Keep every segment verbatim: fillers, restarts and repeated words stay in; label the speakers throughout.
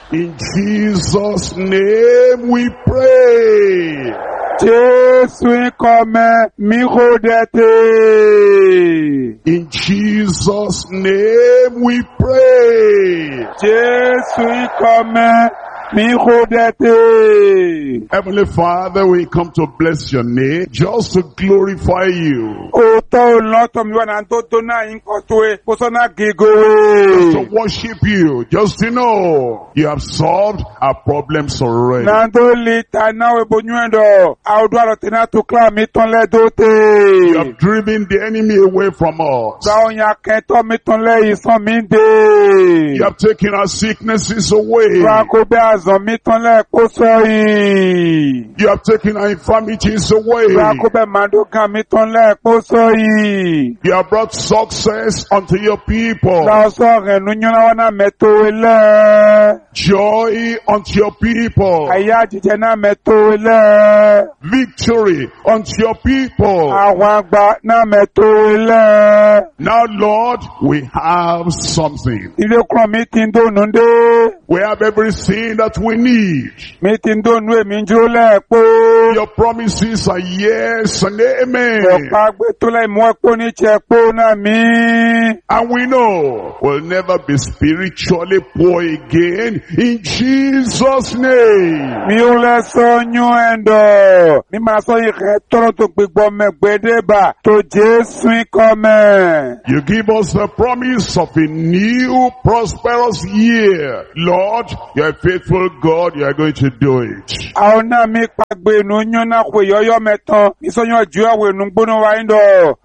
Speaker 1: In Jesus' name we pray.
Speaker 2: Jésus comme mi rodete.
Speaker 1: In Jesus' name we pray.
Speaker 2: Jésus comme mi rodete.
Speaker 1: Heavenly Father, we come to bless your name, just to glorify you,
Speaker 2: Oto loto mi wana ntoto na inkotwe kosona
Speaker 1: to
Speaker 2: gigowe.
Speaker 1: worship you, just to know you have solved our problems already.
Speaker 2: Nando lita na we bonyuendo. Audwaro tena tukla miton le
Speaker 1: You
Speaker 2: dote.
Speaker 1: have driven the enemy away from us.
Speaker 2: Zaonya kento miton le ison
Speaker 1: You
Speaker 2: minde.
Speaker 1: have taken our sicknesses away.
Speaker 2: Rako be azon miton le kosoyi.
Speaker 1: You have taken our infirmities away.
Speaker 2: Rako be mandoka miton le kosoyi.
Speaker 1: You have brought success unto your people,
Speaker 2: Raoso renunyona wana meto ele.
Speaker 1: joy unto your people,
Speaker 2: Aya jijena meto ele.
Speaker 1: victory unto your people.
Speaker 2: Àwọn àgbà na meto ele.
Speaker 1: Now, Lord, we have something.
Speaker 2: Ile kuro mi ti ndonu nde.
Speaker 1: We have everything that we need.
Speaker 2: Mi ti ndonu emi njo le po.
Speaker 1: Your promises are yes and amen.
Speaker 2: Ọ̀pá gbé tó lẹ́ mú ẹ̀pọ̀ ní ti ẹ̀pọ̀ náà mi.
Speaker 1: And we know we'll never be spiritually poor again in Jesus' name.
Speaker 2: Mi ò lẹ sọ yún ẹ̀ndọ̀. Mi máa sọ ìkẹ́ tọ́rọ tó gbígbọ́ mẹ́gbẹ́dẹ́bà tó Jésù ikọ̀ mẹ́.
Speaker 1: You give us the promise of a new prosperous year. Lord, you're a faithful God. You are going to do it.
Speaker 2: Àwọn náà mi pàgbé inú yún náà kò yọ́yọ́ mẹ́tàn. Mi sọ yún ọjọ́ àwọn inú gbóná wa ń dọ̀.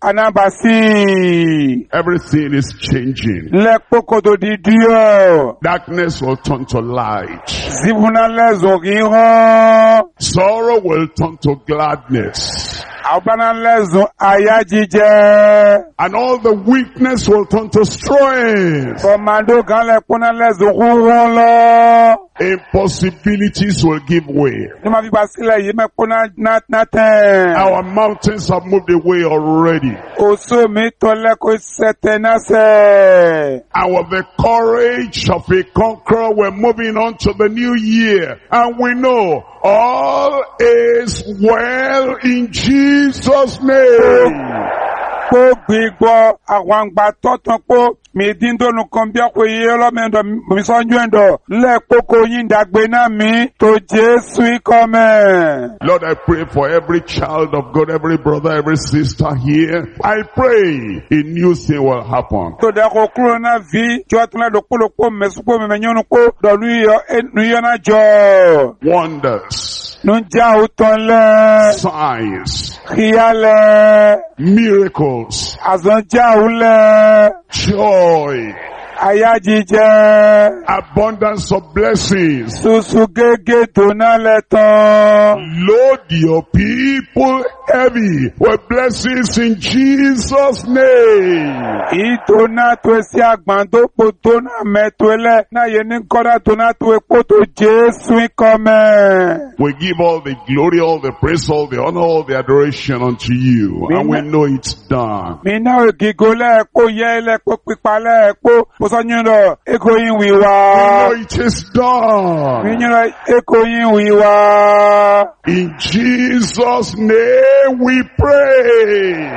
Speaker 2: Anábàásí.
Speaker 1: Everything is changing.
Speaker 2: Lẹ́pọ̀ kò tó di díọ̀.
Speaker 1: Darkness will turn to light.
Speaker 2: Zibuna lẹ́zọ̀ kì í hàn.
Speaker 1: Sorrow will turn to gladness.
Speaker 2: Àbáná lẹ́zọ̀ àyà jíjẹ.
Speaker 1: And all the weakness will turn to strength.
Speaker 2: Kọ̀mádó kan lẹ́pọ̀ náà lẹ́zọ̀ kúrò lọ.
Speaker 1: Impossibilities will give way.
Speaker 2: Ní ma fi bá sílẹ̀ yìí mẹ́pọ̀ náà tẹ̀.
Speaker 1: Our mountains have moved away already.
Speaker 2: Oṣù mi tọ́lẹ̀ kó ṣẹ̀tẹ̀ náà sẹ̀.
Speaker 1: And with the courage of a conqueror, we're moving on to the new year. And we know all is well in Jesus' name.
Speaker 2: Kó gbígbọ́ àwọn àgbà tọ́tàn pó mi díndónú kan bí ọkọ̀ yìí ọlọ́mẹ́ndọ̀ mi sọ́njú ẹ̀ndọ̀ lẹ́ẹ̀kókó yín dàgbé náà mi tó Jésù ikọ̀ mẹ́.
Speaker 1: Lord, I pray for every child of God, every brother, every sister here. I pray a new thing will happen.
Speaker 2: Tó dẹ́kọ̀ kúrò náà vi tí wọ́n tún lẹ́dọ̀ kólókó mẹ́sùkó mẹ́mẹ́nyọ́nù kó dọ̀lú iyọ̀ náà jọ.
Speaker 1: Wonders,
Speaker 2: Nunja òtàn lẹ́.
Speaker 1: signs,
Speaker 2: Kíyálẹ̀.
Speaker 1: miracles,
Speaker 2: Àzọ̀njà òlẹ̀.
Speaker 1: joy,
Speaker 2: Àyà jíjẹ.
Speaker 1: abundance of blessings.
Speaker 2: Susu gégé dòná lẹ́tàn.
Speaker 1: Load your people heavy with blessings in Jesus' name.
Speaker 2: Ìdòná tó sí àgbàndópo dòná mẹ́tòlẹ́. Náà yẹ ní kọ́dá dòná tó epo tó Jésù ikọ̀ mẹ́.
Speaker 1: We give all the glory, all the praise, all the honor, all the adoration unto you. And we know it's done.
Speaker 2: Mi náà gígó lẹ́ẹ̀kó yẹ́ lẹ́ẹ̀kó pípa lẹ́ẹ̀kó. Mo sọ yín lọ, èkó yín
Speaker 1: We
Speaker 2: wíwá.
Speaker 1: know it is done.
Speaker 2: Mi yín lọ, èkó yín wíwá.
Speaker 1: In Jesus' name we pray.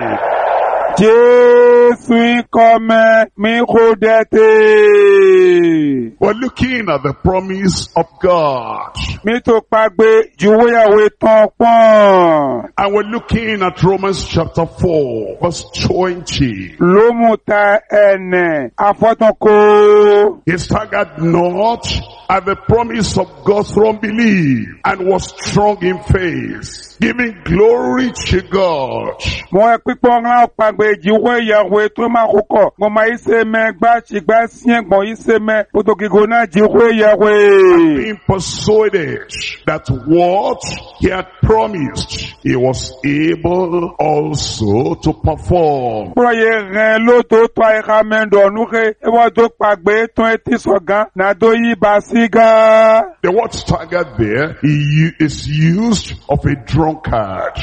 Speaker 2: Jésù ikọ̀ mẹ́ mi kò dẹ́tẹ̀.
Speaker 1: We're looking at the promise of God.
Speaker 2: Mi tó pàgbé jùwéyàwó tán pọ̀n.
Speaker 1: And we're looking at Romans chapter four, verse twenty.
Speaker 2: Ló mú ta ẹnẹ̀ afọ́tànkó.
Speaker 1: He staggered not at the promise of God through unbelief and was strong in faith, giving glory to God.
Speaker 2: Mo ẹ pípọ́ ńlá pàgbé jùwéyàwó tó máa kókọ̀. Mo máa yí ṣe mẹ́ gbá ṣìgbá sí ẹ̀gbọ́n yí ṣe mẹ́. Potòkìkò náà jùwéyàwó.
Speaker 1: Being persuaded that what he had promised, he was able also to perform.
Speaker 2: Proye ren lo to to eka mendo nuke ewa do pagbe to eti sogan na do yi basiga.
Speaker 1: The word staggered there he is used of a drunkard.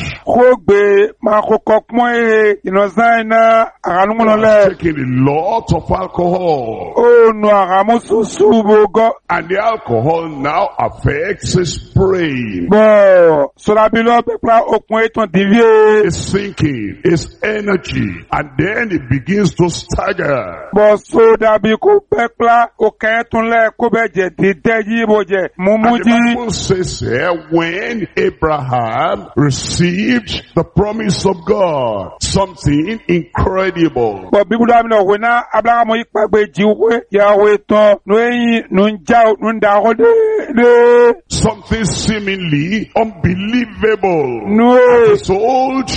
Speaker 2: Kogbe ma kokokmo e inozan na aranumuno le.
Speaker 1: Taking a lot of alcohol.
Speaker 2: O no aramusu subogo.
Speaker 1: And the alcohol now affects his brain.
Speaker 2: Bo solabilo pepla okun eton divie.
Speaker 1: His thinking, his energy, and then it begins to stagger.
Speaker 2: Bo so dabi ko pepla okan eton le ko beje dideji boje
Speaker 1: And
Speaker 2: mumuji.
Speaker 1: the Bible says here, when Abraham received the promise of God, something incredible.
Speaker 2: Bo bibu da mi no wena Abraham yi pagbe jiwe Yahweh ton no yin no nja no nda ho de de.
Speaker 1: Something seemingly unbelievable.
Speaker 2: No
Speaker 1: At his old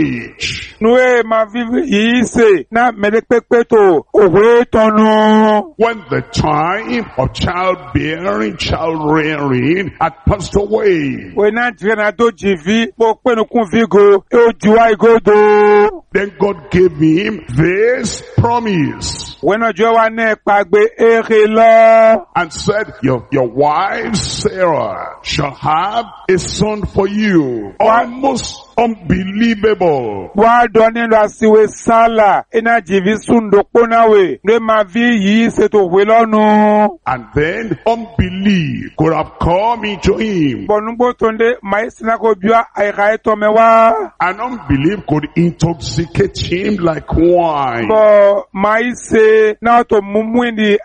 Speaker 1: age.
Speaker 2: no e ma vivi yi se na mele pepe to owe tonu.
Speaker 1: When the time of childbearing, child rearing had passed away,
Speaker 2: We na jire na do jivi po pe no kun vigo e o juwa igodo.
Speaker 1: then God gave him this promise
Speaker 2: We na jo wa ne pagbe ere lo.
Speaker 1: and said, your, your wife Sarah shall have a son for you. Almost unbelievable.
Speaker 2: Wa do ni lo asiwe sala ina jivi sundo ponawe ne ma vi yi se to we lonu.
Speaker 1: And then unbelief could have come into him.
Speaker 2: Bonugbo tonde mai sina ko biwa aika eto mewa.
Speaker 1: And unbelief could intoxicate him like wine.
Speaker 2: Bo mai se na to mumwindi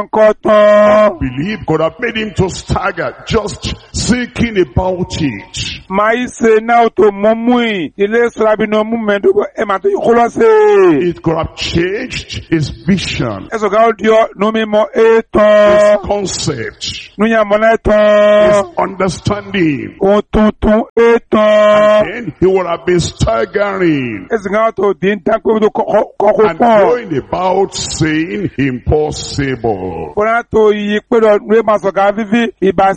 Speaker 2: akankoton.
Speaker 1: Unbelief could have made him to stagger just thinking about it.
Speaker 2: Mai se na to mumwi ile surabi no mumendo e ma to yikolo se.
Speaker 1: It could have changed his vision,
Speaker 2: Eso ga odio no mi mo
Speaker 1: his
Speaker 2: eton.
Speaker 1: concept,
Speaker 2: Nunya mo na
Speaker 1: his
Speaker 2: eton.
Speaker 1: understanding.
Speaker 2: O tuntun eton.
Speaker 1: Then he would have been staggering
Speaker 2: Eso ga to din tanko do koko
Speaker 1: and
Speaker 2: pon.
Speaker 1: going about saying impossible.
Speaker 2: Bona to yi pe do we ma so ga vivi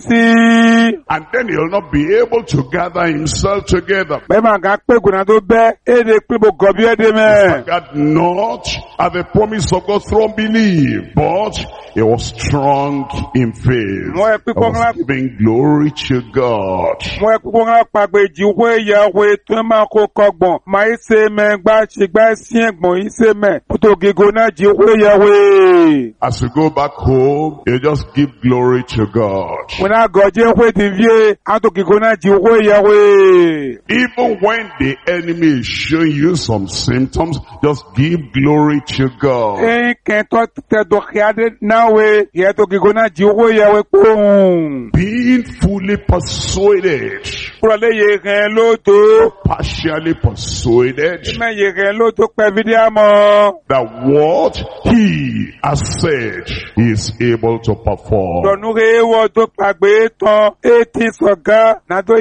Speaker 2: ibasi.
Speaker 1: And then he'll not be able to gather himself together.
Speaker 2: Be ma ga pe guna do be e de pe bo gobi e de me.
Speaker 1: God not at the promise of God through unbelief, but he was strong in faith.
Speaker 2: Mo e
Speaker 1: He
Speaker 2: pe ko ngla
Speaker 1: was giving glory to God.
Speaker 2: mo e pe ko ngla pagbe jiwe Yahweh to ma ko kogbon. Ma ise me gba si gba si egbon ise me. Puto gigo na jiwe Yahweh.
Speaker 1: As you go back home, you just give glory to God.
Speaker 2: When I go Yahweh divie, ato gigo na jiwe Yahweh.
Speaker 1: Even when the enemy is showing you some symptoms, just give glory to God.
Speaker 2: E ken to te do khiade na we, ye to gigo na jiwe Yahweh ko.
Speaker 1: Being fully persuaded,
Speaker 2: Pro le ye ren lo to.
Speaker 1: partially persuaded,
Speaker 2: Me ye ren lo to pe vidia mo.
Speaker 1: that what he has said he is able to perform.
Speaker 2: Donu re wo to pagbe ton eti soga na do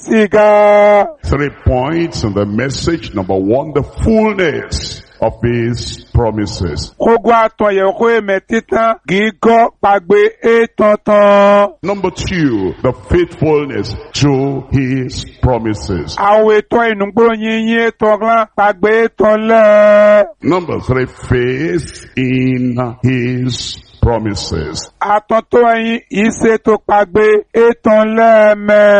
Speaker 2: ibasiga.
Speaker 1: Three points in the message. Number one, the fullness of his promises.
Speaker 2: Kogwa ton ye ko e metitan gigo pagbe etonton.
Speaker 1: Number two, the faithfulness to his promises.
Speaker 2: Awe to inugbo yin yin eton lan pagbe eton le.
Speaker 1: Number three, faith in his promises.
Speaker 2: Atonto yin ise to pagbe eton le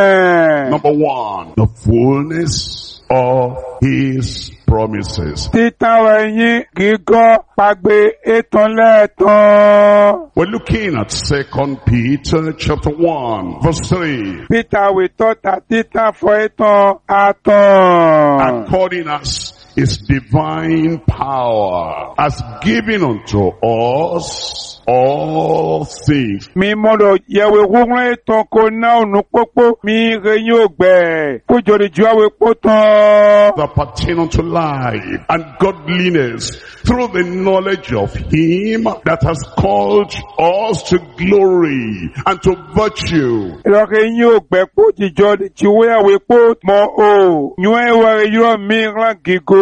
Speaker 2: me.
Speaker 1: Number one, the fullness of his promises.
Speaker 2: Titan yin gigo pagbe eton le ton.
Speaker 1: We're looking at Second Peter chapter one, verse three.
Speaker 2: Peter we to ta titan fo eton aton.
Speaker 1: According as his divine power has given unto us all things.
Speaker 2: Mi modo yewe wunre eton ko na onu popo mi re yin ogbe. Ko jori ju awe poton.
Speaker 1: That pertain unto life and godliness through the knowledge of him that has called us to glory and to virtue.
Speaker 2: Ìrọ̀kẹ́ yín ò gbẹ́ kó jíjọ ti wé àwé pó mọ o. Yún ẹ̀wọ̀ yóò mìíràn gígó.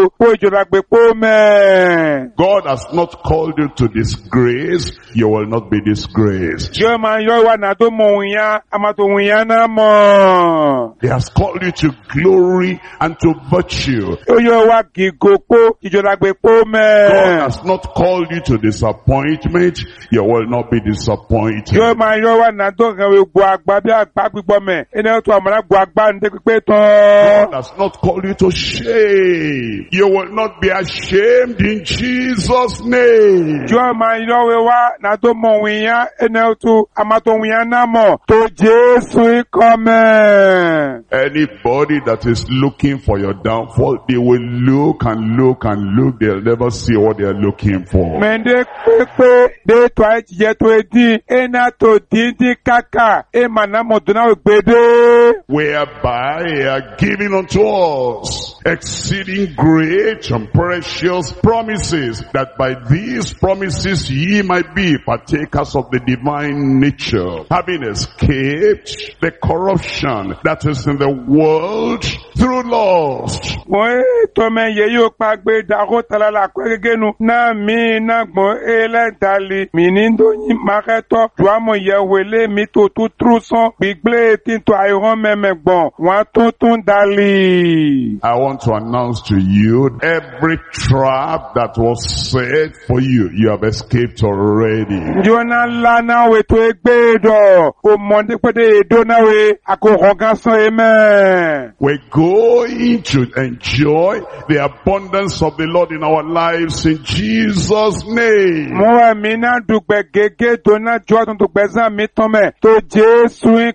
Speaker 2: po ìjọdagbe po mẹ́.
Speaker 1: God has not called you to disgrace. You will not be disgraced.
Speaker 2: Jọ́ máa yọ ìwà náà tó mọ òun yá, a máa tó òun yá náà mọ̀.
Speaker 1: He has called you to glory and to virtue.
Speaker 2: Ó yọ ìwà gígó po ìjọdagbe po
Speaker 1: God
Speaker 2: mẹ́.
Speaker 1: has not called you to disappointment. You will not be disappointed.
Speaker 2: Jọ́ máa yọ ìwà náà tó kàn wé gbọ́ àgbà bí àgbà gbígbọ́ mẹ́. Ẹni tó àmàlà gbọ́ àgbà ń dé pípé tán.
Speaker 1: God has not called you to shame. You will not be ashamed in Jesus' name.
Speaker 2: Jọ́ máa yọ ìwà náà tó mọ òun yá, ẹni tó àmà tó òun yá náà mọ̀. Tó Jésù ikọ̀ mẹ́.
Speaker 1: Anybody that is looking for your downfall, they will look and look and look. They'll never see what they are looking for.
Speaker 2: Mende pepe de to aje to edi ena to dindi kaka e manamo duna gbede.
Speaker 1: Whereby He are giving unto us exceeding great and precious promises, that by these promises ye might be partakers of the divine nature, having escaped the corruption that is in the world through lust.
Speaker 2: Mo e to me ye yo pa gbe da ko talala ko gegenu na mi na gbon ele dali mi ni ndo yin maketo jo amo ye wele mi to tu truson gbigble tin to ayon meme gbon wan tun tun dali.
Speaker 1: I want to announce to you, every trap that was set for you, you have escaped already.
Speaker 2: Jona lana we to egbedo o monde pede do na we akokan so amen.
Speaker 1: We're going to enjoy the abundance of the Lord in our lives in Jesus' name.
Speaker 2: Mo mi na dugbe gege to na jo tun dugbe san mi ton me to Jesu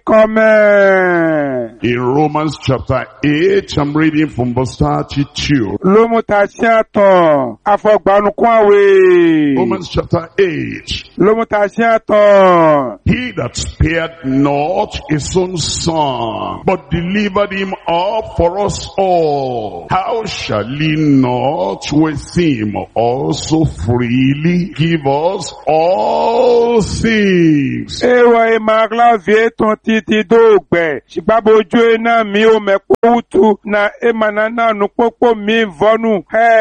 Speaker 2: come.
Speaker 1: In Romans chapter eight, I'm reading from verse thirty-two.
Speaker 2: Lo mo ta siatan afogbanu kun awe.
Speaker 1: Romans chapter eight.
Speaker 2: Lo mo ta siatan.
Speaker 1: He that spared not his own son, but delivered him up for us all, how shall he not with him also freely give us all things?
Speaker 2: Ewa e magla vie ton titi dogbe. Shibabo ojo na mi o me utu na emanana nu popo mi vonu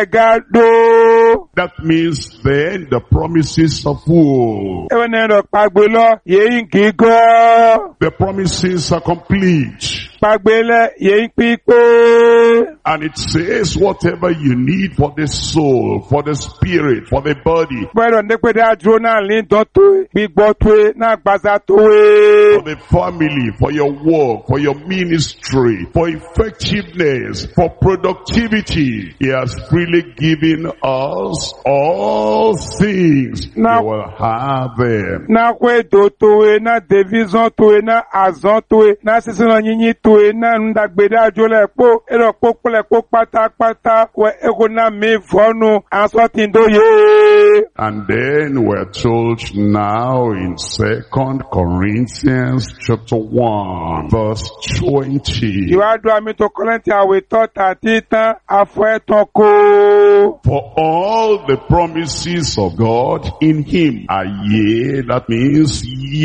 Speaker 2: hegado.
Speaker 1: That means then the promises of woe.
Speaker 2: Ewa ne ro pagbe lo ye gigo.
Speaker 1: The promises are complete.
Speaker 2: Pagbele ye pipe.
Speaker 1: And it says whatever you need for the soul, for the spirit, for the body,
Speaker 2: Bueno ndekwe de adro na lin don to gbigbo to na gbaza to we.
Speaker 1: for the family, for your work, for your ministry, for effectiveness, for productivity, He has freely given us all things.
Speaker 2: Now-
Speaker 1: You will have them.
Speaker 2: Na kwe do to we na division to we na azon to we na sisino nyinyi to we na ndagbede adro le po ero po pole po pata pata we ego na mi vonu aso tin do ye.
Speaker 1: And then we're told now in Second Corinthians chapter one, verse twenty.
Speaker 2: Iwadu ami to kolenti awe to tatita afo eton ko.
Speaker 1: For all the promises of God in Him are yea, that means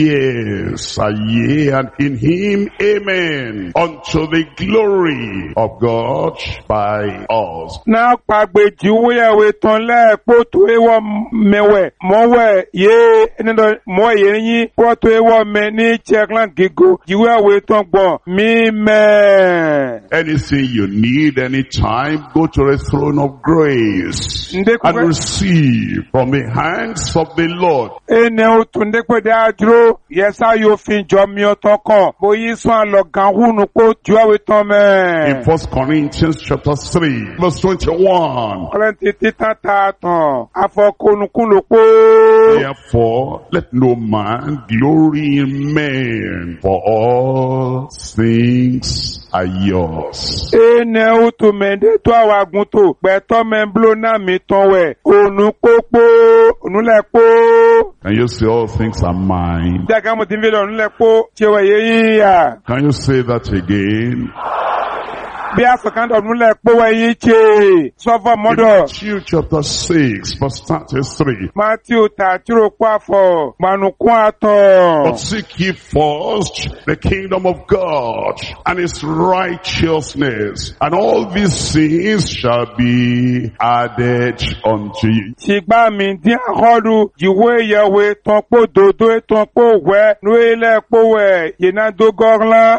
Speaker 1: yes, are yea, and in Him amen, unto the glory of God by us.
Speaker 2: Na pagbe jiwe we ton le po to e wo mewe mo we ye eni do mo ye yin po to e wo me ni cheklan gigo jiwe we ton gbon mi me.
Speaker 1: Anything you need anytime, go to the throne of grace
Speaker 2: Nde
Speaker 1: and
Speaker 2: kwe-
Speaker 1: receive from the hands of the Lord.
Speaker 2: Ene o tun de pe de adro yesa yo fin jo mi o ton kan bo yi so an lo gan hunu po jiwe we ton
Speaker 1: In
Speaker 2: me.
Speaker 1: First Corinthians chapter three, verse twenty-one.
Speaker 2: Kolenti titan ta ton afo konukun lo po.
Speaker 1: Therefore, let no man glory in men, for all things are yours.
Speaker 2: Ene o tu mende to awagun to pe to men blo na mi ton we onu popo onu le po.
Speaker 1: Can you say all things are mine?
Speaker 2: Daga mo tin velo onu le po che we ye ya.
Speaker 1: Can you say that again?
Speaker 2: Bí àsọ̀kándọ̀ múlẹ̀ pọ́wọ́ yìí ṣe sọ́fọ̀ mọ́dọ̀.
Speaker 1: Matthew chapter six, verse thirty-three.
Speaker 2: Matthew tàtírò pàfọ̀ gbanukun àtọ̀.
Speaker 1: But seek ye first the kingdom of God and his righteousness, and all these things shall be added unto you.
Speaker 2: Ṣìgbà mi dín àkọ́dù ìwé ìyẹ̀wé tán pò dòdó tán pò wẹ́ nuwélẹ̀ pò wẹ̀ yìnyín dógọ́rlá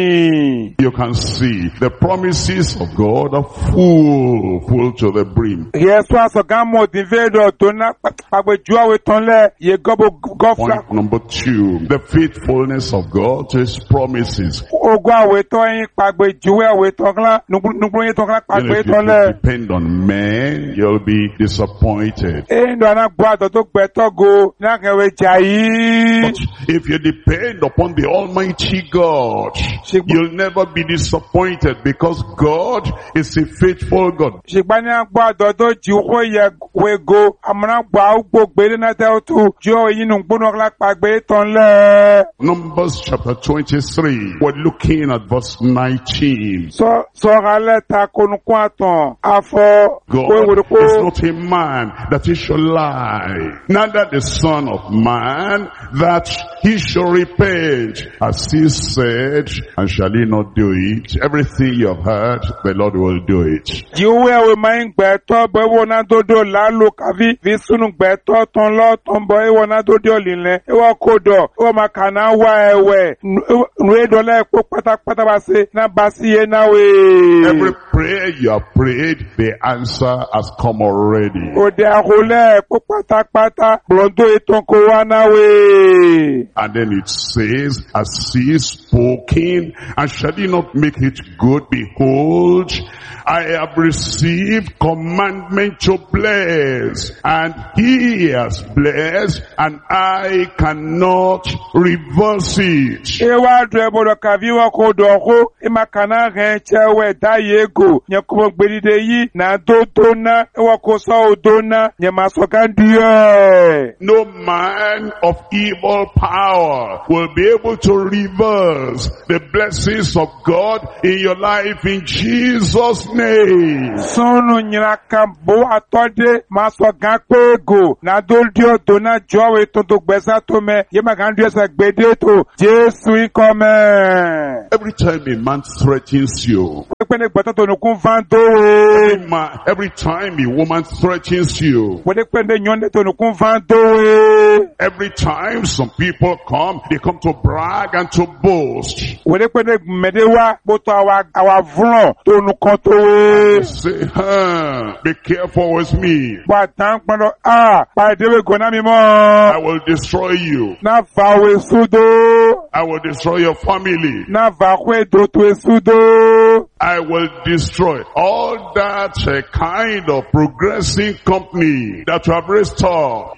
Speaker 2: mi.
Speaker 1: You can see the promises of God are full, full to the brim.
Speaker 2: Yẹ́sù àsọ̀gámọ̀ dìvédọ̀ tó ná pàgbẹ́jú àwẹ̀ tán lẹ̀ yẹ gọ́bọ̀ gọ́fà.
Speaker 1: Point number two, the faithfulness of God to his promises.
Speaker 2: Ogún àwẹ̀ tán yín pàgbẹ́jú àwẹ̀ tán kán nùgbùrú yín tán kán
Speaker 1: You know,
Speaker 2: pàgbẹ́
Speaker 1: if
Speaker 2: tán
Speaker 1: you
Speaker 2: lẹ̀.
Speaker 1: depend on men, you'll be disappointed.
Speaker 2: Èyí ló àná gbọ́ àtọ̀ tó gbẹ̀tọ́ go náà kẹwẹ́ jà yìí.
Speaker 1: But if you depend upon the Almighty God, you'll never be disappointed because God is a faithful God.
Speaker 2: Ṣìgbà ní àgbọ̀ àtọ̀ tó jù kó yẹ wego àmọ́nà gbọ́ àwùgbò gbélé náà tẹ́ ó tu jọ yín nù gbóná kán pàgbẹ́ tán lẹ̀.
Speaker 1: Numbers chapter twenty-three, we're looking at verse nineteen.
Speaker 2: Sọ sọ̀rọ̀ alẹ́ ta konukun àtàn àfọ̀
Speaker 1: God
Speaker 2: kó
Speaker 1: is not a man that he should lie, neither the son of man that he should repent. As he said, and shall he not do it? Everything you have heard, the Lord will do it.
Speaker 2: Jiwe we main gbẹ̀tọ́ bọ̀ ewo na dodo lalo kavi vi sunu gbẹ̀tọ́ tán lọ tán bọ̀ ewo na dodo lílẹ̀ ewo kodo ewo makana wa ewe nwe dole epo pátápátá ba se na ba si ye na we.
Speaker 1: Every prayer you have prayed, the answer has come already.
Speaker 2: Ode ahole epo pátápátá blondo eton ko wa na we.
Speaker 1: And then it says, as he is spoken, and shall he not make it good? Behold, I have received commandment to bless, and he has blessed, and I cannot reverse it.
Speaker 2: Ewa dwe bodo kaviwa kodo ho imakana renchewe da yego nyakumo gbedide yi na dodo na ewa kosa odona nyamasokandiye.
Speaker 1: No man of evil power will be able to reverse the blessings of God in your life in Jesus' name.
Speaker 2: Sunu nyiraka bo atode masogan pego na doldio dona jowe tonto gbesa to me yemakandiye sa gbede to Jesu ikome.
Speaker 1: Every time a man threatens you,
Speaker 2: Every
Speaker 1: every, man, every time a woman threatens you, every time some people come, they come to brag and to boast. They say, huh, be careful with me. I will destroy you. I will destroy your family. I will destroy all that uh, kind of progressing company that you have restored.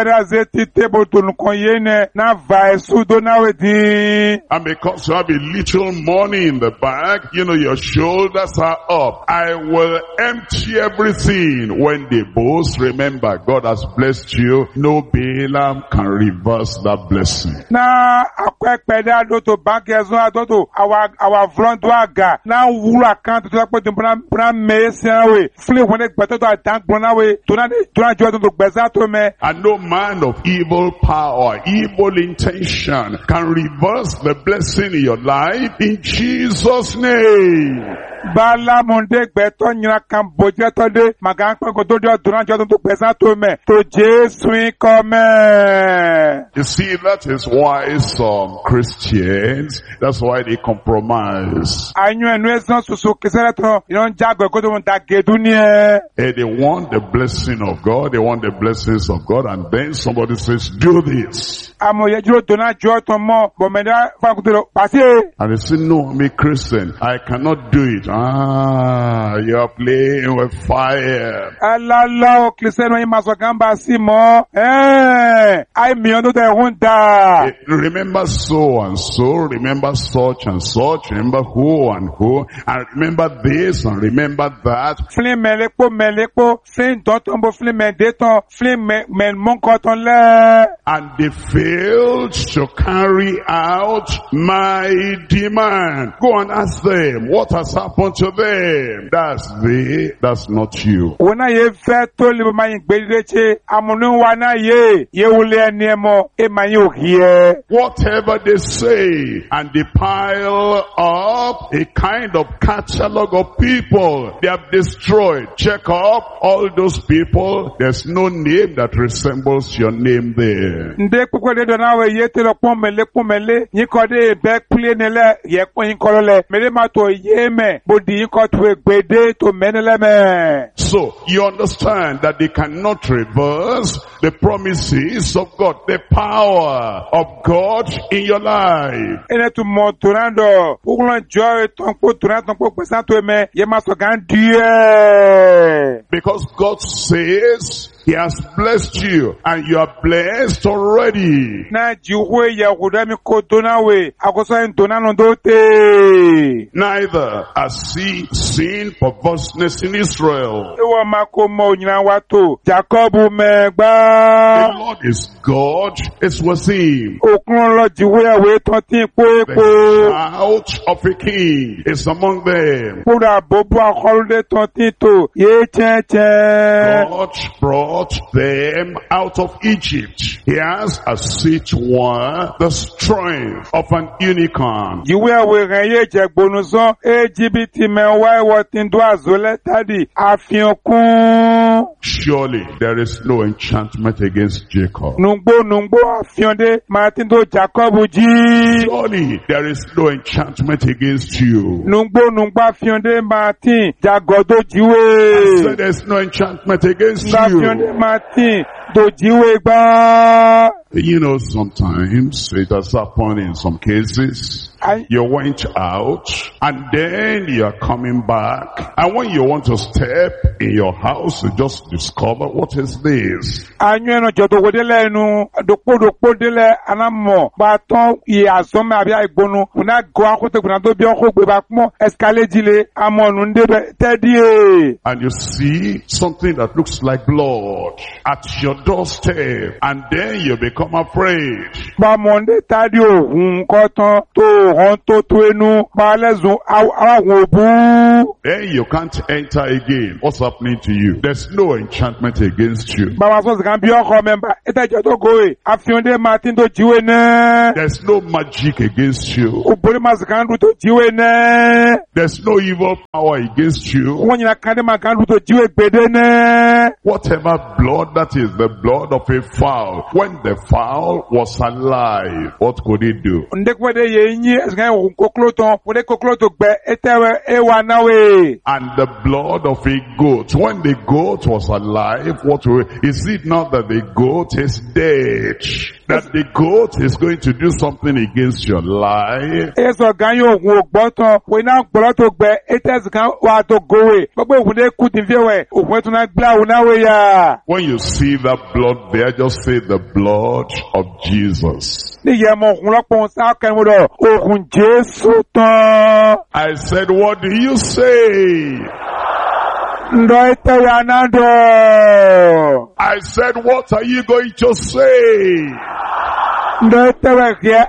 Speaker 1: And because you have a little money in the bag, you know, your shoulders are up. I will empty everything. When they boast, remember, God has blessed you. No Balaam can reverse that blessing.
Speaker 2: Na akwekpede adoto bank ezo adoto our our front waga na wura account to put the brand brand mesian way flee when they better to tank brand way to na to na jo to gbesa to me.
Speaker 1: And no man of evil power, evil intention can reverse the blessing in your life in Jesus' name.
Speaker 2: Bala monde gbeto nyina kan boje to de magan pe go do do duran jo to gbesa to me to Jesu come.
Speaker 1: You see, that is why some Christians, that's why they compromise.
Speaker 2: Anyu enu esan susu kesere to yon jagbe ko to mon ta gedu ni e.
Speaker 1: Hey, they want the blessing of God, they want the blessings of God, and then somebody says, do this.
Speaker 2: Amo ye juro dona jo to mo bo me da fa ku to pasi.
Speaker 1: And they say, no, I'm a Christian, I cannot do it. Ah, you are playing with fire.
Speaker 2: Alala o Christian no maso gamba si mo. Eh, ai mi ondo de hunda.
Speaker 1: Remember, so so and so, remember such and such, remember who and who, and remember this and remember that.
Speaker 2: Flim melepo melepo, flim dotombo flim mendeton, flim men monkoton le.
Speaker 1: And they failed to carry out my demand. Go and ask them, what has happened to them? That's they, that's not you.
Speaker 2: Wona ye fe to libo mayin gbedireche, amunu wana ye, ye wule enemo, e mayin okiye.
Speaker 1: Whatever they say, and they pile up a kind of catalog of people they have destroyed. Check up all those people. There's no name that resembles your name there.
Speaker 2: Nde kukwe de donawe ye te lo pomele pomele, yikode be kule nele, ye kwen yikolole, mele mato ye me, bodi yikotwe gbede to menele me.
Speaker 1: So, you understand that they cannot reverse the promises of God, the power of God in your life.
Speaker 2: Ene tu mo turando, ukulon joy tonko turando tonko pesanto eme, ye maso gan diye.
Speaker 1: Because God says He has blessed you, and you are blessed already.
Speaker 2: Na jiwe ya kudami ko donawe, akosa en donano dote.
Speaker 1: Neither has He seen perverseness in Israel.
Speaker 2: Ewa mako mo nyina wato, Jacobu megba.
Speaker 1: The Lord is God, is with Him.
Speaker 2: Okun lo jiwe ya we tontin po
Speaker 1: The
Speaker 2: epo.
Speaker 1: shout of a king is among them.
Speaker 2: Pura bobo akolude tontin to, ye chen chen.
Speaker 1: God brought them out of Egypt. He has, as it were, the strength of an unicorn.
Speaker 2: Jiwe ya we renye jegbonuson, e jibiti menwa e wotin do azole tadi, afion kun.
Speaker 1: Surely there is no enchantment against Jacob.
Speaker 2: Nungbo nungbo afion de, Martin do Jacobu ji.
Speaker 1: Surely there is no enchantment against you.
Speaker 2: Nungbo nungbo afion de, Martin, Jagodo
Speaker 1: I
Speaker 2: jiwe.
Speaker 1: said there's no enchantment against
Speaker 2: Afion de
Speaker 1: you.
Speaker 2: Martin, do jiwe gba.
Speaker 1: You know, sometimes it has happened in some cases.
Speaker 2: Ay,
Speaker 1: You went out and then you are coming back. And when you want to step in your house, you just discover, what is this?
Speaker 2: anyo eno jodo wodele enu, dokpo dokpo dele anamo, baton ye asome abia igbonu, una go akote kuna do bi oko gbe ba mo, escalade jile, amonu ndebe, tedie.
Speaker 1: And you see something that looks like blood at your doorstep. And then you become afraid.
Speaker 2: Ba monde tadi ohun koton, to hon to to enu, ba lezun, awon obu.
Speaker 1: Then you can't enter again. What's happening to you? There's no enchantment against you.
Speaker 2: Ba wa so kan bi oko member, ete jodo go e, afion de Martin do jiwe ne.
Speaker 1: There's no magic against you.
Speaker 2: Obori mazikandu to jiwe ne.
Speaker 1: There's no evil power against you.
Speaker 2: Won nyina kande makandu to jiwe gbede ne.
Speaker 1: Whatever blood, that is the blood of a fowl. When the fowl was alive, what could it do?
Speaker 2: Ndekwede ye nyi esgan ohun kokloton, wode kokloto gbe etewe ewa nawe.
Speaker 1: And the blood of a goat. When the goat was alive, what will, is it not that the goat is dead? That the goat is going to do something against your life?
Speaker 2: Eso ganyo ohun ogboton, we na gboro to gbe etes kan wa to gowe. Gbogbo ohun de ku tin fiewe, ohun tun na gba ohun nawe ya.
Speaker 1: When you see that blood there, just say the blood of Jesus.
Speaker 2: Ni ye mo ohun lopo sa kan mo do, ohun Jesu tan.
Speaker 1: I said, what do you say?
Speaker 2: Ndo etewe anando.
Speaker 1: I said, what are you going to say?
Speaker 2: Ndo etewe ke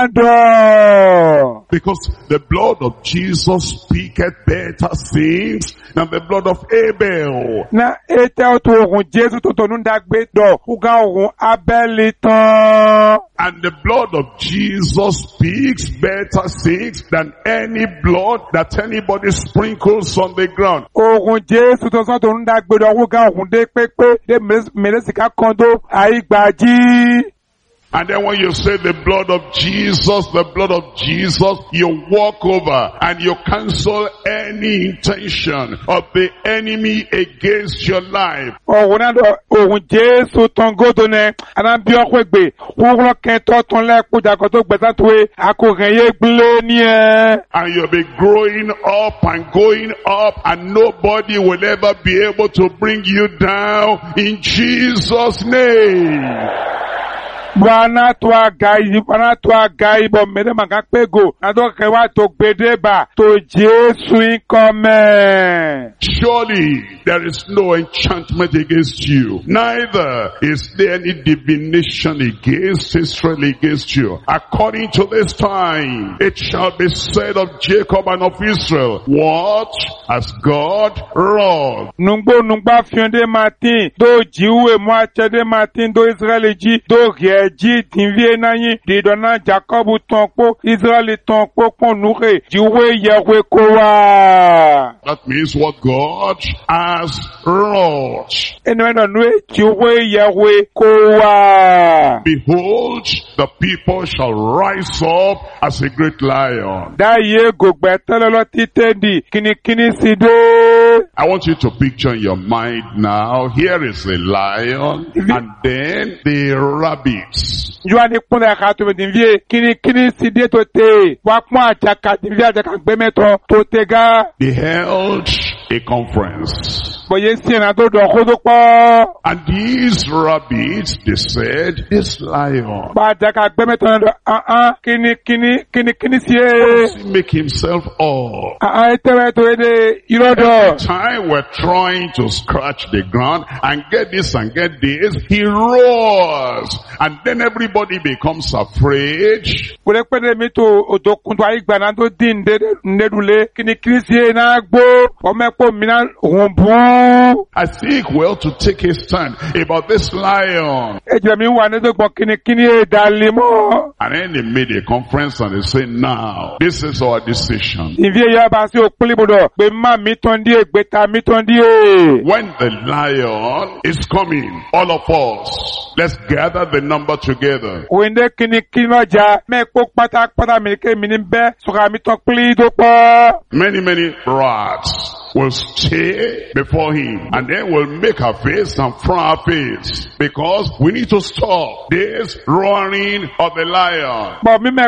Speaker 2: anando.
Speaker 1: Because the blood of Jesus speaketh better things than the blood of Abel.
Speaker 2: Na etewe to ohun Jesu to tonu dagbe do, uga ohun Abeli tan.
Speaker 1: And the blood of Jesus speaks better things than any blood that anybody sprinkles on the ground.
Speaker 2: Ohun Jesu to so tonu dagbe do, uga ohun de pepe, de melesika kondo, aigbaji.
Speaker 1: And then when you say the blood of Jesus, the blood of Jesus, you walk over and you cancel any intention of the enemy against your life.
Speaker 2: Ohun na do, ohun Jesu ton godo ne, anan bi okwe gbe, ohun ken to ton le kuja ko to gbe santuwe, akoran ye gble ni e.
Speaker 1: And you'll be growing up and going up and nobody will ever be able to bring you down in Jesus' name.
Speaker 2: Bwana tua gai, bwana tua gai bo mede magapego. Ado kewa to bedeba to Jesu come.
Speaker 1: Surely there is no enchantment against you, neither is there any divination against Israel against you. According to this time, it shall be said of Jacob and of Israel, what has God wrought?
Speaker 2: Nungbo nungba fiende matin do jiwe mo achede matin do Israel ji do geji tinvie nanyi di dona Jacob tonpo Israel tonpo pon nuke jiwe yewe kowa.
Speaker 1: That means what God has wrought.
Speaker 2: Enweno nwe jiwe yewe kowa.
Speaker 1: Behold, the people shall rise up as a great lion.
Speaker 2: Da ye gogbe telolo titendi kini kini side.
Speaker 1: I want you to picture in your mind now, here is a lion and then the rabbits.
Speaker 2: Joani pona kato medinvie kini kini side to te wakmo achaka divia de kagbemeto to tega.
Speaker 1: They held a conference.
Speaker 2: And
Speaker 1: these rabbits, they said, this lion, does he make himself up? Every time we're trying to scratch the ground and get this and get this, he roars. And then everybody becomes afraid. I think we ought to take a stand about this lion. And then they made a conference and they said, now, this is our decision. When the lion is coming, all of us, let's gather the number together. Many, many rats will stay before him and then we'll make our face and front our face because we need to stop this roaring of the lion.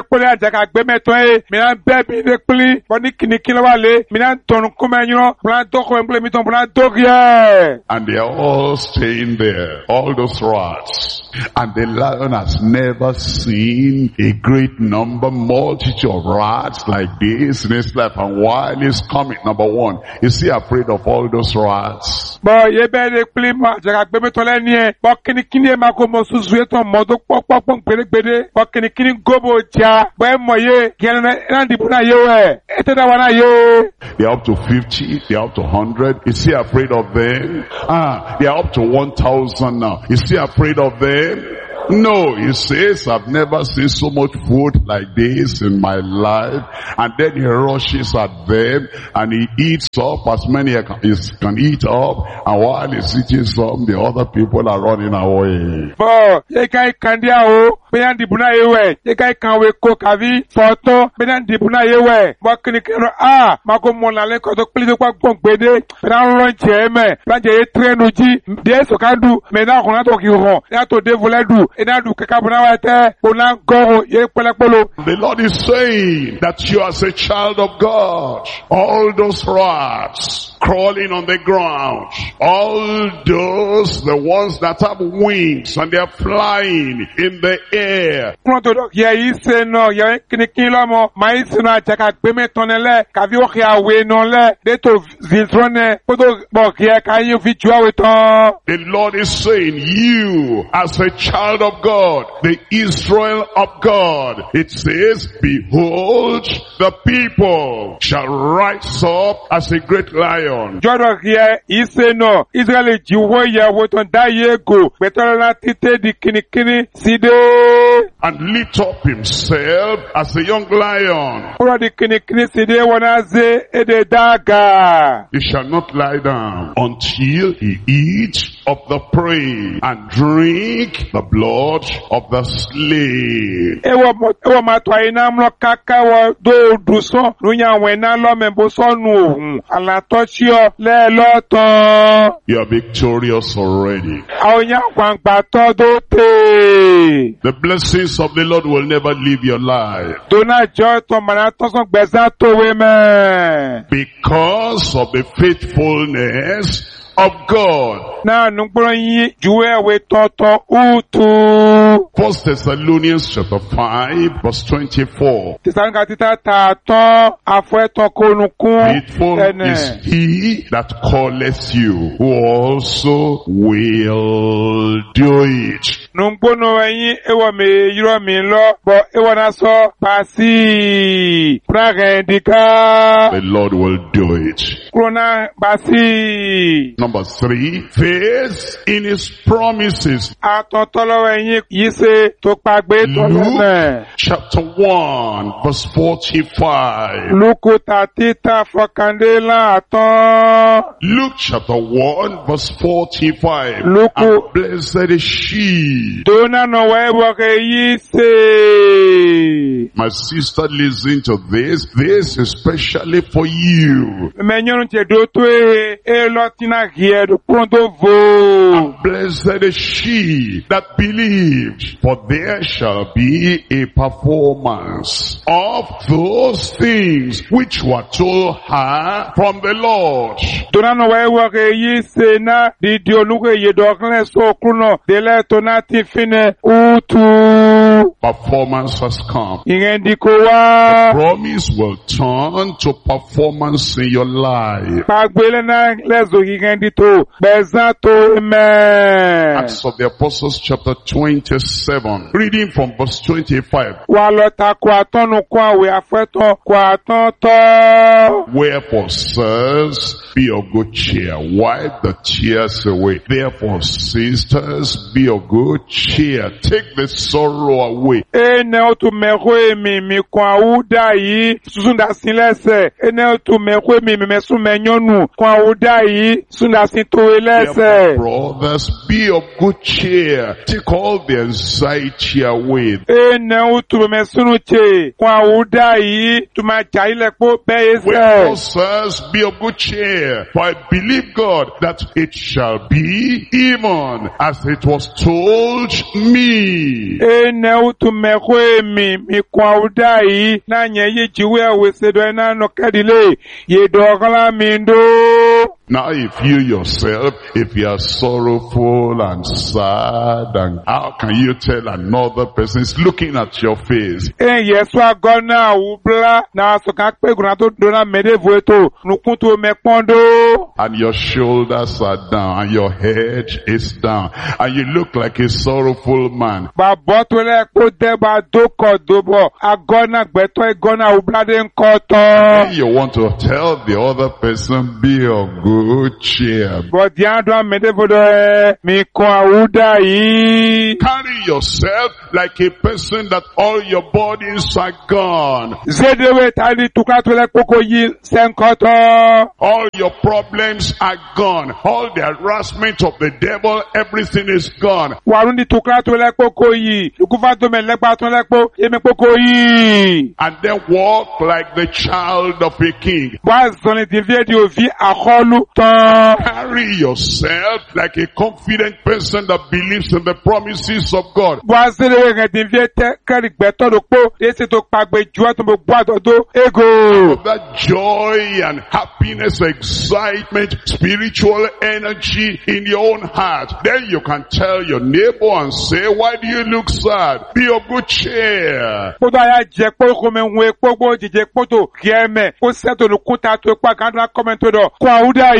Speaker 1: And they are all staying there, all those rats. And the lion has never seen a great number, multitude of rats like this in his life. And while he's coming, number one, is he afraid of all those rats?
Speaker 2: But ye better play my Jack Bemetolania, but can you kill my common sweat on Modo Pop Pop Bede, but can you kill Gobo Cha, where Moye, Ganandi Bunayo, Etanayo?
Speaker 1: They're up to fifty, they're up to one hundred. Is he afraid of them? Ah, they're up to one thousand now. Is he afraid of them? No, he says, I've never seen so much food like this in my life. And then he rushes at them and he eats up as many as he can eat up. And while he's eating some, the other people are running away.
Speaker 2: Oh, you guys can't do Benan di buna yewe, ye kai kanwe ko kavi, foto, benan di buna yewe, wakini kero ah, mako mona le ko to plido kwa gbede, benan ronche me, planje ye trenu ji, de so kandu, mena kona to ki ron, ya to devole du, ena du kaka buna wate, bona goro ye pele polo.
Speaker 1: The Lord is saying that you as a child of God, all those rats crawling on the ground, all those, the ones that have wings and they are flying in the air.
Speaker 2: Yeah, he said no, yeah, kinikilamo, maisuna chaka peme tonele, kavio kia we nole, deto ziltrone, podo bokia kayo vichua weton.
Speaker 1: The Lord is saying, you as a child of God, the Israel of God, it says, behold, the people shall rise up as a great lion.
Speaker 2: Jodo here, he said no, Israel jiwo ya weton da yego, betala tite di kinikini side.
Speaker 1: And lift up himself as a young lion. He shall not lie down until he eat of the prey and drink the blood of the slain. You are victorious already. The blessings of the Lord will never leave your life. Because of the faithfulness of God.
Speaker 2: Na nungbono yi juwe we tonton utu.
Speaker 1: First Thessalonians chapter five verse twenty-four.
Speaker 2: Tisanka tita ta ton afwe ton konukun.
Speaker 1: Faithful is he that calleth you, who also will do it.
Speaker 2: Nungbono yi ewa me yiro mi lo, bo ewa na so pasi. Pragendika.
Speaker 1: The Lord will do it.
Speaker 2: Krona basi.
Speaker 1: Number three, faith in his promises.
Speaker 2: Atontolo yi yise to pagbe to
Speaker 1: Luke chapter one verse forty-five.
Speaker 2: Luke tatita fokandela aton.
Speaker 1: Luke chapter one verse forty-five.
Speaker 2: Luke.
Speaker 1: And blessed is she.
Speaker 2: Dona no webo ke yise.
Speaker 1: My sister, listen to this. This is especially for you.
Speaker 2: Menyon te do to e e lotina here do pronto vo.
Speaker 1: And blessed is she that believed, for there shall be a performance of those things which were told her from the Lord.
Speaker 2: Dona no webo ke yise na di di oluke ye dokle so kruno dele tonati fine utu.
Speaker 1: Performance has come.
Speaker 2: Ingendiko wa.
Speaker 1: Promise will turn to performance in your life.
Speaker 2: Pagbele na lezo ingendito bezato amen.
Speaker 1: Acts of the Apostles chapter twenty-seven, reading from verse twenty-five.
Speaker 2: Walota kwa tonu kwa we afeto kwa tonto.
Speaker 1: Wherefore, sirs, be of good cheer, wipe the tears away. Therefore, sisters, be of good cheer, take the sorrow away.
Speaker 2: Ene otu mekwe mi mi kwa uda yi susunda sinlese. Ene otu mekwe mi mi mesu menyonu kwa uda yi susunda sintoelese.
Speaker 1: Brothers, be of good cheer, take all the anxiety away.
Speaker 2: Ene otu mesunu che kwa uda yi tumachaile po
Speaker 1: Wherefore,
Speaker 2: beese.
Speaker 1: sirs, be of good cheer, for I believe God that it shall be even as it was told me.
Speaker 2: Ene utu mekwe mi mi kwa uda yi na nye ye jiwe wesedo ena no kadile ye dogala mindo.
Speaker 1: Now if you yourself, if you are sorrowful and sad, and how can you tell another person is looking at your face?
Speaker 2: En yesu agona ubla na soka pe guna to dona mede voeto nukunto mepondo.
Speaker 1: And your shoulders are down, and your head is down, and you look like a sorrowful man.
Speaker 2: Ba botole ko deba doko dobo agona gbeto egona ubla de nkoto.
Speaker 1: And you want to tell the other person, be of good cheer.
Speaker 2: But diando mede vodo mi kwa uda yi.
Speaker 1: Carry yourself like a person that all your bodies are gone.
Speaker 2: Zedewe tali tukatole koko yi senkoto.
Speaker 1: All your problems are gone. All the harassment of the devil, everything is gone.
Speaker 2: Warundi tukatole koko yi. Ukufato me lekpa to lekpo yeme koko yi.
Speaker 1: And then walk like the child of a king.
Speaker 2: Wa zoni divie di ovi akolu ton.
Speaker 1: Carry yourself like a confident person that believes in the promises of God.
Speaker 2: Wa zedewe nge divie te kari gbeto do po ese to pagbe juwa to mo gbo do ego.
Speaker 1: Of that joy and happiness, excitement, spiritual energy in your own heart. Then you can tell your neighbor and say, why do you look sad? Be of good cheer.
Speaker 2: Podo aya je po ko me nwe pogo jeje poto kieme ko seto no kuta to pa kan comment do kwa uda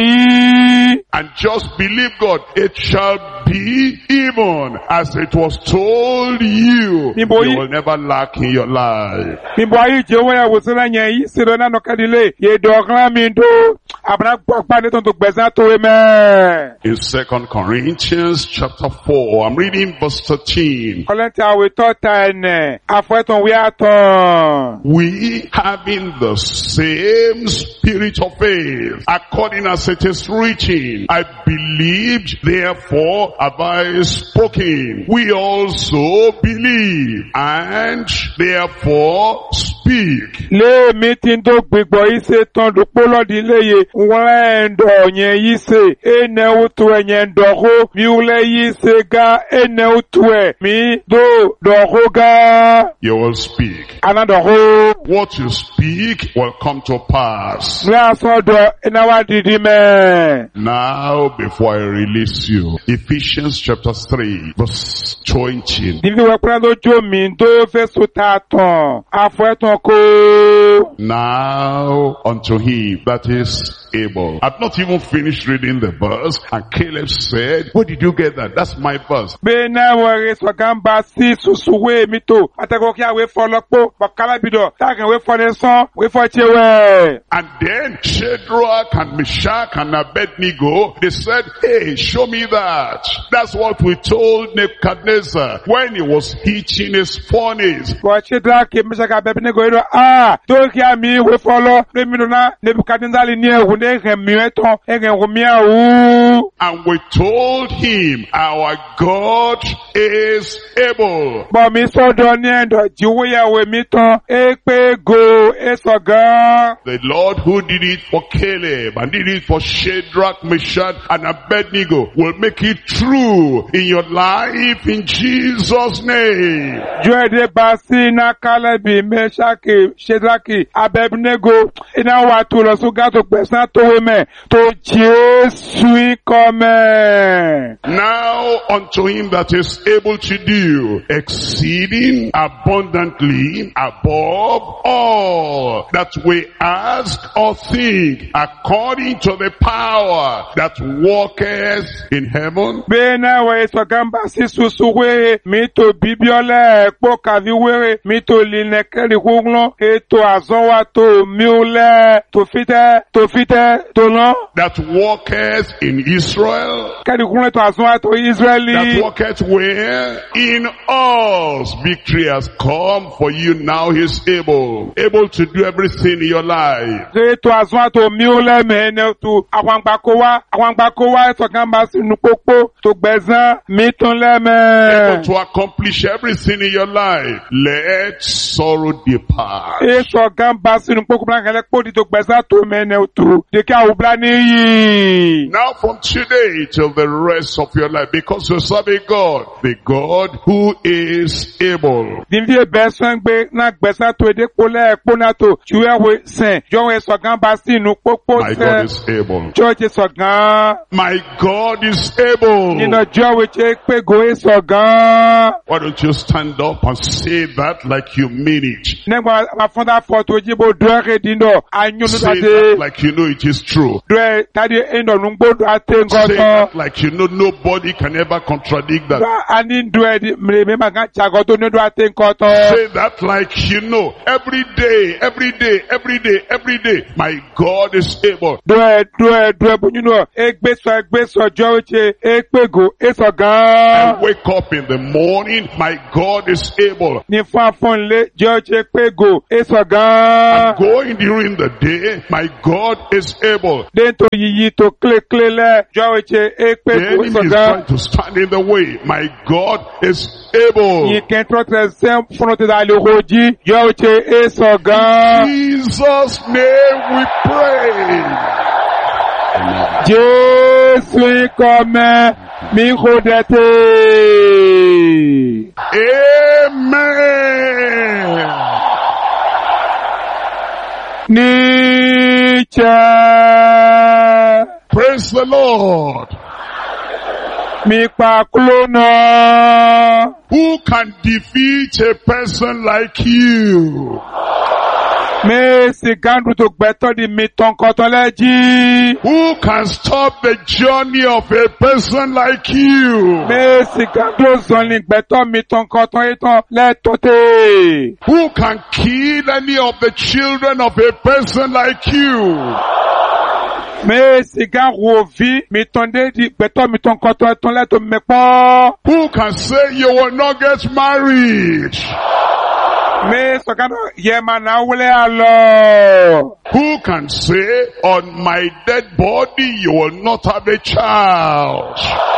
Speaker 2: yi.
Speaker 1: And just believe God, it shall be even as it was told you. You will never lack in your life.
Speaker 2: Mi bo ayi je wo ya wo se na yen yi se do na no kadile ye do kan mi do abra pa ne ton to gbesa to amen.
Speaker 1: In Second Corinthians chapter four, I'm reading verse thirteen.
Speaker 2: Korintia we to ten afeton we aton.
Speaker 1: We having the same spirit of faith, according as it is written, I believed, therefore have I spoken. We also believe, and therefore speak.
Speaker 2: Le meeting do gbigbo ise ton do polo di leye wendo nye yise ene utwe nye ndoho mi ule yise ga ene utwe mi do doho ga.
Speaker 1: You will speak.
Speaker 2: Anadoho.
Speaker 1: What you speak will come to pass.
Speaker 2: Now,
Speaker 1: before I release you, Ephesians chapter three, verse twenty. Now unto him that is able. I've not even finished reading the verse, and Caleb said, where did you get that? That's my verse. And then Shadrach and Meshach and Abednego, they said, hey, show me that. That's what we told Nebuchadnezzar when he was heating his furnace. And we told him, our God is able. The Lord who did it for Caleb and did it for Shadrach, Meshach, and Abednego will make it true in your life in Jesus' name. Now unto him that is able to do exceeding abundantly above all that we ask or think, according to the power that worketh in heaven. That worketh in Israel. That worketh where? In us. Victory has come for you now. He's able. Able to do everything in your life. Able to accomplish everything in your life. Let sorrow depart. Now from today till the rest of your life, because you serve a God, the God who is able. My God is able. My God is able. Why don't you stand up and say that like you mean it? Say that like you know it is true. Say that like you know nobody can ever contradict that. Say that like you know every day, every day, every day, every day, my God is able. I wake up in the morning, my God is able. I'm going during the day, my God is able. The enemy is trying to stand in the way, my God is able. In Jesus' name we pray.
Speaker 2: Jésus comme mi rodete.
Speaker 1: Amen.
Speaker 2: Nietzsche.
Speaker 1: Praise the Lord.
Speaker 2: Mi paklona.
Speaker 1: Who can defeat a person like you?
Speaker 2: Who can
Speaker 1: stop the journey of a person like you? Who can kill any of the children of a person like you? Who can say you will not get married? Who can say on my dead body you will not have a child?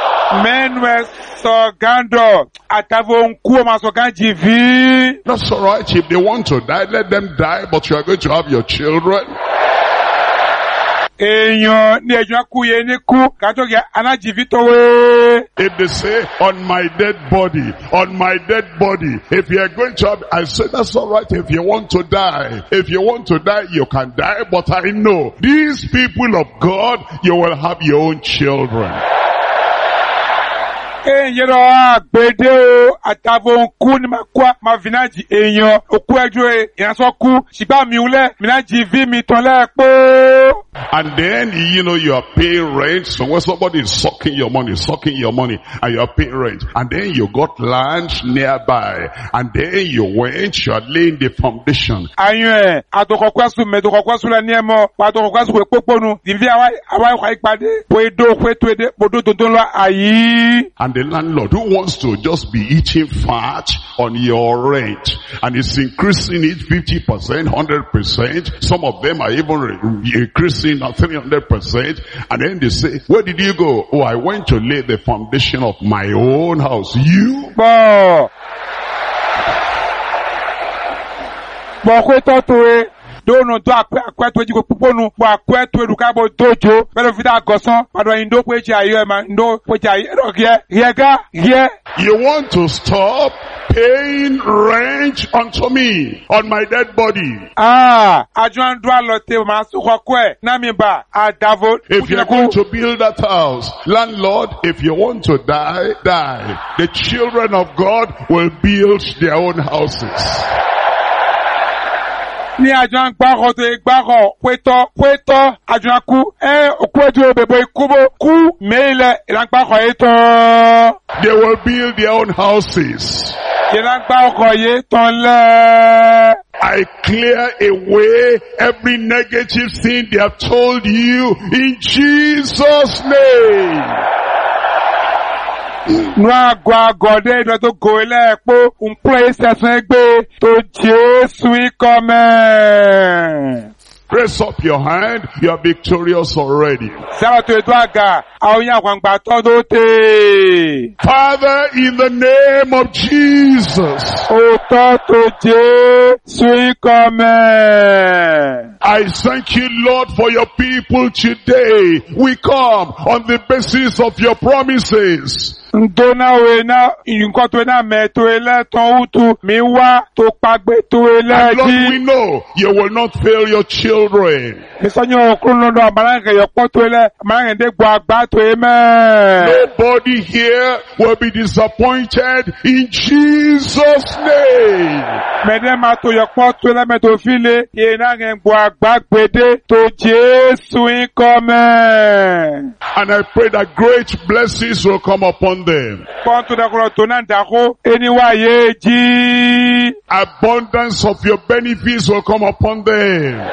Speaker 1: That's alright. If they want to die, let them die, but you are going to have your children.
Speaker 2: èèyàn ní ẹjọ́ kú yé ní kú kátó kí anájìfí tó wé.
Speaker 1: If they say, on my dead body, on my dead body, if you are going to have, I say, that's all right if you want to die. If you want to die, you can die, but I know, these people of God, you will have your own children.
Speaker 2: Èèyàn lọ àgbèdè o àtàwọn kú ni máa kú máa fìnájì èèyàn òkú ẹjọ́ ẹ ìránṣọ́ kú ṣùgbọ́n mi wúlẹ̀ fìnájì ví mi tán lẹ́ẹ̀pọ̀.
Speaker 1: And then, you know, you are paying rent. So when somebody is sucking your money, sucking your money, and you are paying rent, and then you got land nearby, and then you went, you are laying the foundation.
Speaker 2: Ayun ẹ̀ àtọkọ̀kwẹ́sùn mẹ́tọkọ̀kwẹ́sùn lẹ́ ní ẹ̀mọ́ àtọkọ̀kwẹ́sùn pé pópónu ìfi àwa ìkwà ìpàdé pé dó pé tó èdè pòdó tó tó lọ àyí.
Speaker 1: And the landlord who wants to just be eating fat on your rent, and is increasing it fifty percent, one hundred percent, some of them are even increasing at three hundred percent, and then they say, where did you go? Oh, I went to lay the foundation of my own house. You?
Speaker 2: Bọ̀ bọ̀ kó tọ́ tó e. Dono do akwe akwe to jiko puponu bo akwe to eduka bo dojo pero vida gosan pado indo peje ayo e ma ndo peje ayo ye yega ye.
Speaker 1: You want to stop paying rent unto me on my dead body.
Speaker 2: Ah, ajuan do alote ma su kokwe na mi ba adavo.
Speaker 1: If you are going to build that house, landlord, if you want to die, die. The children of God will build their own houses.
Speaker 2: Ni ajuan gbaro to gbaro pweto pweto ajuan ku eh okwejo bebo ikubo ku meile ilan gbaro eto.
Speaker 1: They will build their own houses.
Speaker 2: Ilan gbaro ye ton le.
Speaker 1: I clear away every negative thing they have told you in Jesus' name.
Speaker 2: Nwa gwa gode do to go ile po un place ẹ̀sùn ẹgbẹ́ tó Jésù ikome.
Speaker 1: Raise up your hand. You are victorious already.
Speaker 2: Father,
Speaker 1: in the name of Jesus, I thank you, Lord, for your people today. We come on the basis of your promises.
Speaker 2: And Lord, we know
Speaker 1: you will not fail your children. Nobody here will be disappointed in Jesus' name. And I pray that great blessings will come upon them. Abundance of your benefits will come upon them.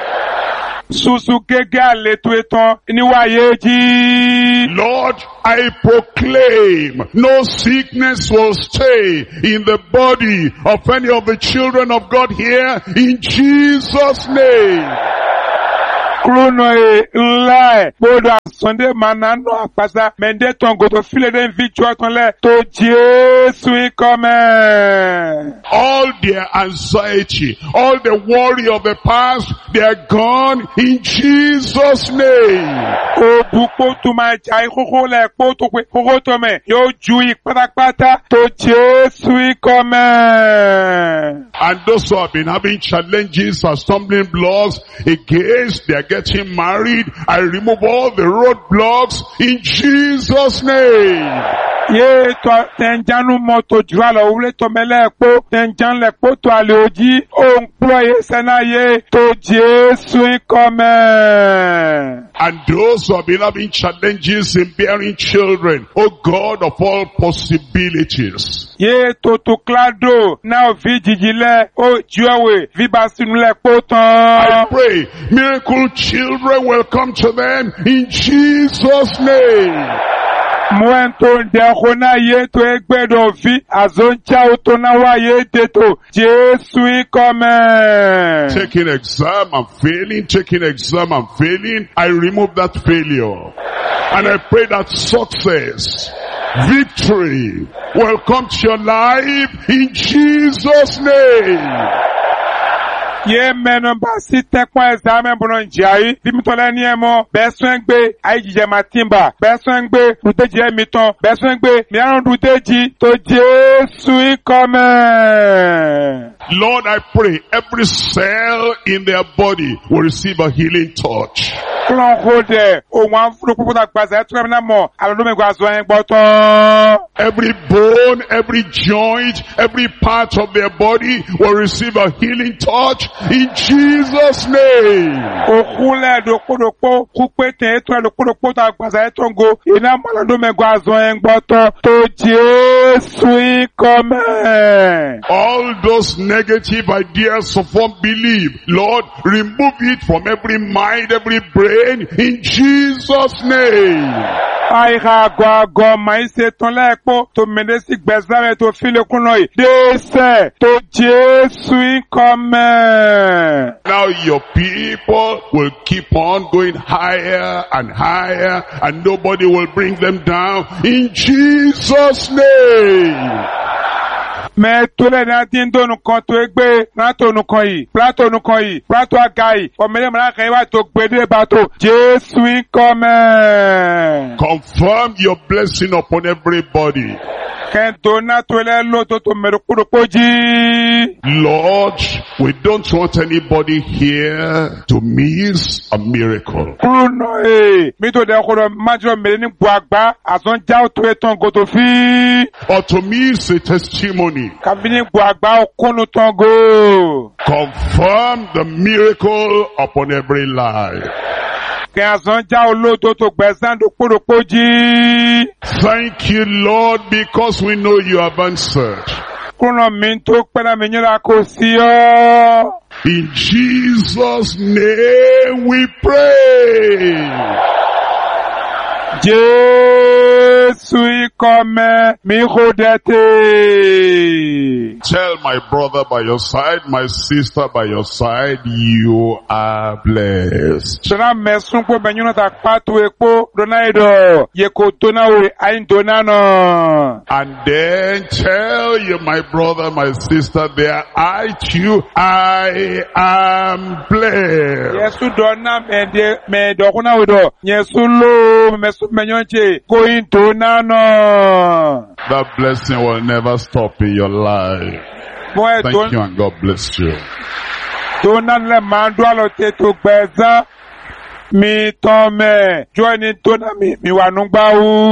Speaker 1: Lord, I proclaim no sickness will stay in the body of any of the children of God here in Jesus' name.
Speaker 2: Kruno e nla bodo Sunday manano apasa mende tongo to file den victoire ton le to Jesu ikome.
Speaker 1: All their anxiety, all the worry of the past, they are gone in Jesus' name.
Speaker 2: O bupo tu ma jai koko le po to pe koko to me yo ju ipatapata to Jesu ikome.
Speaker 1: And those who have been having challenges or stumbling blocks against their getting married, I remove all the roadblocks in Jesus' name.
Speaker 2: Ye to tenjanu moto jualo ule to mele po tenjan le po to aleoji o employe sena ye to Jesu ikome.
Speaker 1: And those who have been having challenges in bearing children, oh God of all possibilities.
Speaker 2: Ye to to klado now vijijile o juawe vibasinule poton.
Speaker 1: I pray miracle children will come to them in Jesus' name.
Speaker 2: Mwento ndekona yeto egbedo vi azoncha utonawa yeteto Jesu ikome.
Speaker 1: Taking exam and failing, taking exam and failing, I remove that failure. And I pray that success, victory will come to your life in Jesus' name.
Speaker 2: Ye meno basi tekwa examen bono njai. Dimitole ni emo. Beswengbe. Aijije matimba. Beswengbe. Ruteji emiton. Beswengbe. Mianon ruteji. To Jesu ikome.
Speaker 1: Lord, I pray every cell in their body will receive a healing touch. Every bone, every joint, every part of their body will receive a healing touch in Jesus' name. All those negative ideas of unbelief, Lord, remove it from every mind, every brain, in Jesus' name.
Speaker 2: Aïra gwa gwa maïse ton lèkpo to menesi gbezame to file kunoi dese to Jesu come.
Speaker 1: Now your people will keep on going higher and higher and nobody will bring them down in Jesus' name.
Speaker 2: Mais tous les natins dont nous comptons egbe, plateau nous koi, plateau nous koi, plateau agai, on met les malades qui to gbede bateau. Jésus comme.
Speaker 1: Confirm your blessing upon everybody. Lord, we don't want anybody here to miss a miracle. Or to miss a testimony. Confirm the miracle upon every life.
Speaker 2: Thank
Speaker 1: you, Lord, because we know you have answered. In Jesus' name we pray.
Speaker 2: Jésus comme mirodete.
Speaker 1: Tell my brother by your side, my sister by your side, you are blessed.
Speaker 2: And
Speaker 1: then tell you, my brother, my sister, there, I too, I am blessed. That blessing will never stop in your life. Thank you and God bless you.
Speaker 2: Mi tome, join in tona mi, mi wanungba u.